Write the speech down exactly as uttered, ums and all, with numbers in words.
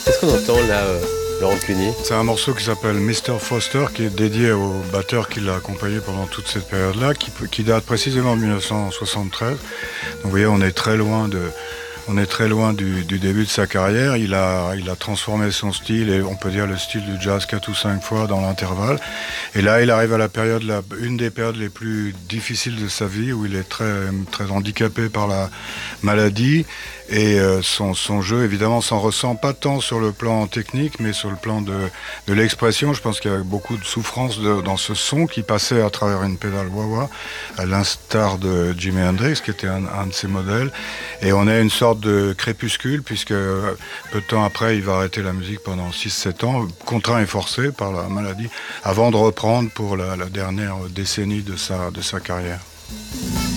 Qu'est-ce qu'on entend là, euh, Laurent Cluny? C'est un morceau qui s'appelle mister Foster, qui est dédié au batteur qui l'a accompagné pendant toute cette période-là, qui, qui date précisément de dix-neuf cent soixante-treize. Donc vous voyez, on est très loin de... On est très loin du, du début de sa carrière. Il a, il a transformé son style, et on peut dire le style du jazz quatre ou cinq fois dans l'intervalle. Et là, il arrive à la période, la, une des périodes les plus difficiles de sa vie, où il est très, très handicapé par la maladie. Et euh, son, son jeu, évidemment, s'en ressent pas tant sur le plan technique, mais sur le plan de, de l'expression. Je pense qu'il y a beaucoup de souffrance de, dans ce son qui passait à travers une pédale wah-wah, à l'instar de Jimi Hendrix, qui était un, un de ses modèles. Et on a une sorte de crépuscule, puisque peu de temps après, il va arrêter la musique pendant six sept ans, contraint et forcé par la maladie, avant de reprendre pour la, la dernière décennie de sa, de sa carrière.